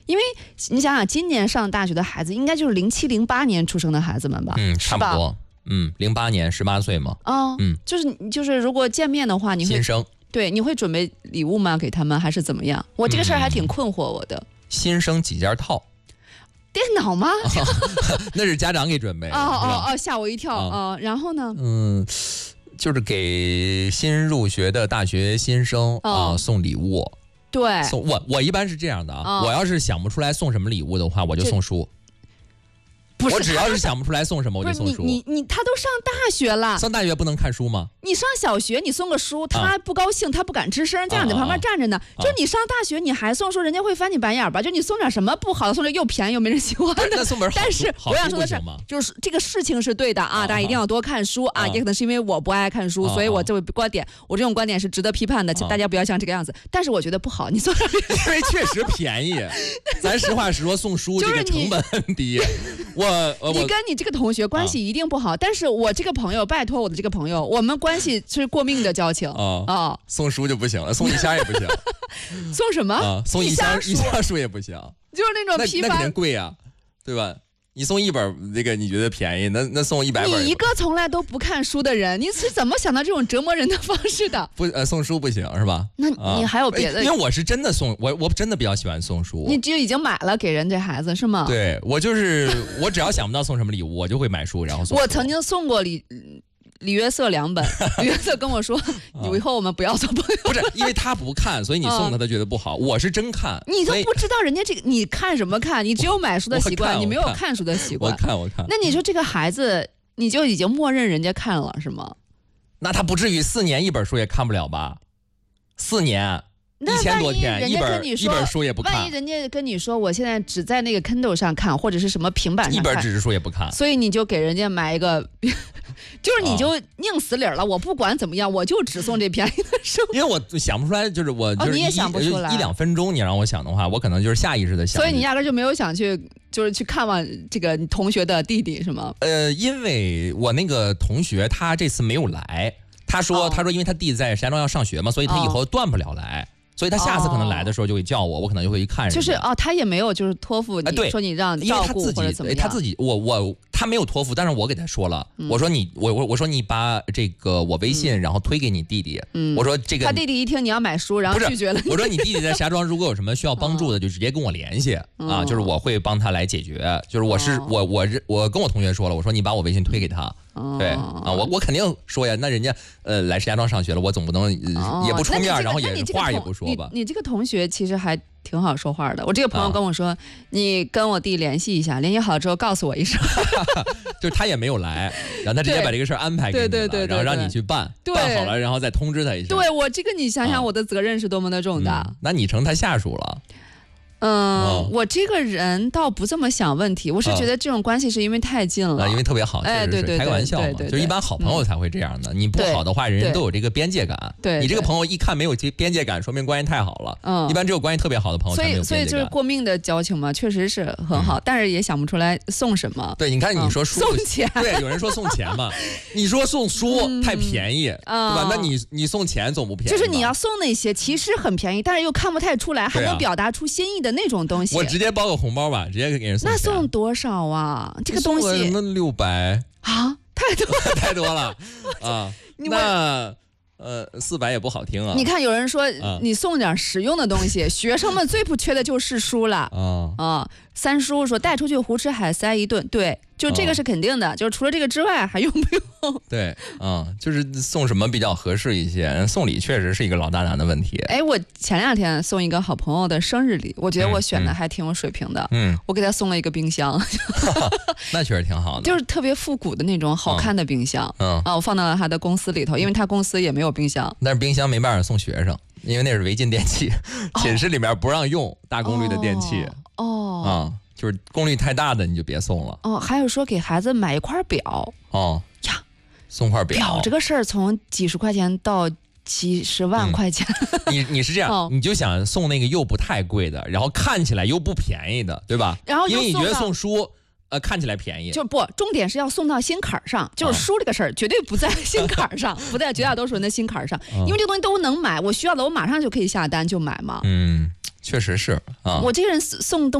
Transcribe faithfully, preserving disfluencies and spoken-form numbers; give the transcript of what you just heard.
因为你想想，今年上大学的孩子应该就是零七零八年出生的孩子们吧？ 嗯，差不多。嗯，零八年十八岁嘛。 哦，嗯，就是就是如果见面的话，你会新生。 对，你会准备礼物吗？给他们还是怎么样？我这个事儿还挺困惑我的。嗯、 新生几件套？ 电脑吗？ 那是家长给准备的。 哦哦哦，吓我一跳啊、哦！然后呢？ 嗯，就是给新入学的大学新生啊、哦呃、送礼物。 对， 送我我一般是这样的啊、哦，我要是想不出来送什么礼物的话，我就送书。 不是， 我只要是想不出来送什么，我就送书。 你你你，他都上大学了， 上大学不能看书吗？ 你上小学你送个书，他不高兴，啊、他不敢吱声，家长在旁边站着呢。啊、就你上大学你还送书，人家会翻你白眼吧？就你送点什么不好的，送点又便宜又没人喜欢的。 那送本好但是我想说的是， 就是这个事情是对的啊，大家一定要多看书啊。 啊也可能是因为我不爱看书， 啊、 所以我这位观点，我这种观点是值得批判的，请大家不要像这个样子。但是我觉得不好，你送点， 因为确实便宜。咱实话实说，送书这个成本很低。我我你跟你这个同学关系一定不好，啊、但是我这个朋友，拜托我的这个朋友，我们关系是过命的交情啊、 哦。送书就不行了，送一箱也不行。 送什么？ 啊、送一箱一箱书也不行， 就是那种批发， 那肯定贵啊，对吧？你送一本这个你觉得便宜，那那送一百本。 你一个从来都不看书的人，你是怎么想到这种折磨人的方式的？ 不，呃，送书不行是吧？ 那你还有别的？ 啊、因为我是真的送，我我真的比较喜欢送书。 你就已经买了给人这孩子是吗？ 对，我就是我只要想不到送什么礼物，我就会买书然后送书。 我曾经送过李李约瑟两本，李约瑟跟我说：“以后我们不要做朋友。” 不是，因为他不看，所以你送他，他觉得不好。我是真看， 你都不知道人家这个你看什么看？你只有买书的习惯，你没有看书的习惯。 我看，我看。 那你说这个孩子，你就已经默认人家看了是吗？ 那他不至于四年一本书也看不了吧？四年。一千多天，一本一本书也不看。 万一人家跟你说，我现在只在那个 Kindle 上看，或者是什么平板上看， 一本纸质书也不看， 所以你就给人家买一个，就是你就宁死理了，我不管怎么样，我就只送这便宜的书。 因为我想不出来，就是我就是你也想不出来一两分钟，你让我想的话，我可能就是下意识的想。 所以你压根就没有想去，就是去看望这个同学的弟弟是吗？ 呃，因为我那个同学他这次没有来，他说、哦、他说因为他弟弟在石家庄要上学嘛，所以他以后断不了来。哦，所以他下次可能来的时候就会叫我，哦、我可能就会去看人。 就是哦，他也没有就是托付你、呃、说你让照顾或者怎么样。 他自己，我我他没有托付，但是我给他说了，嗯、我说你我我我说你把这个我微信、嗯、然后推给你弟弟，嗯、我说这个他弟弟一听你要买书，然后拒绝了。 我说你弟弟在石家庄，如果有什么需要帮助的，就直接跟我联系、嗯、啊，就是我会帮他来解决。就是我是、哦、我我我跟我同学说了，我说你把我微信推给他。哦、对啊，我我肯定说呀，那人家呃来石家庄上学了，我总不能、呃、也不出面， 这个、 然后也话也不说吧。 你, 你这个同学其实还挺好说话的。我这个朋友跟我说，啊、你跟我弟联系一下，联系好之后告诉我一声。 就是他也没有来，然后他直接把这个事儿安排给你了， 对对对对对， 然后让你去办， 对办好了，然后再通知他一声。 对，我这个你想想，我的责任是多么的重大。 嗯、那你成他下属了。 嗯、哦，我这个人倒不这么想问题，我是觉得这种关系是因为太近了， 啊、因为特别好， 哎，对对对， 开个玩笑嘛， 对对对对， 就一般好朋友才会这样的。嗯、你不好的话，人人都有这个边界感。 对， 你这个朋友一看没有边界感，说明关系太好了。嗯，一般只有关系特别好的朋友才没有边界感。 所以，所以就是过命的交情嘛，确实是很好，嗯、但是也想不出来送什么。 对，你看你说书、 嗯、送钱， 对，有人说送钱嘛，你说送书、嗯、太便宜， 嗯、 对吧？那你你送钱总不便宜。 就是你要送那些其实很便宜，但是又看不太出来，还能表达出心意的那种东西。 我直接包个红包吧，直接给人送。 那送多少啊？这个东西那六百啊，太多了太多了啊！那呃四百也不好听啊。 你看有人说、啊、你送点实用的东西，学生们最不缺的就是书了啊啊！三叔说带出去胡吃海塞一顿，对，就这个是肯定的，啊、就是除了这个之外还用不用？ 对，啊，就是送什么比较合适一些？送礼确实是一个老大难的问题。 哎，我前两天送一个好朋友的生日礼，我觉得我选的还挺有水平的。嗯，我给他送了一个冰箱， 那确实挺好的， 就是特别复古的那种好看的冰箱。嗯啊，我放到了他的公司里头，因为他公司也没有冰箱。 但是冰箱没办法送学生，因为那是违禁电器，哦、寝室里面不让用大功率的电器。哦，啊，就是功率太大的你就别送了。 哦，还有说给孩子买一块表。 哦呀，送块表。 表这个事儿从几十块钱到几十万块钱。 嗯、你你是这样、哦，你就想送那个又不太贵的，然后看起来又不便宜的，对吧？ 然后因为你觉得送书。呃，看起来便宜， 就不重点是要送到心坎上，就是书这个事儿、啊、绝对不在心坎上，不在绝大多数人的心坎上、啊，因为这个东西都能买，我需要的我马上就可以下单就买嘛。 嗯，确实是啊， 我这个人送东。